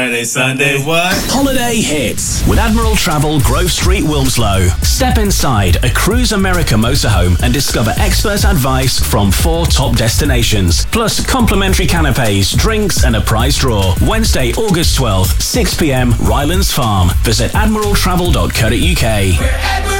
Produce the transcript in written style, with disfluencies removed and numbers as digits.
Friday, Sunday, what? Holiday Hits with Admiral Travel, Grove Street, Wilmslow. Step inside a Cruise America motorhome and discover expert advice from 4 top destinations, plus complimentary canapes, drinks and a prize draw. Wednesday, August 12th, 6 p.m, Rylands Farm. Visit admiraltravel.co.uk.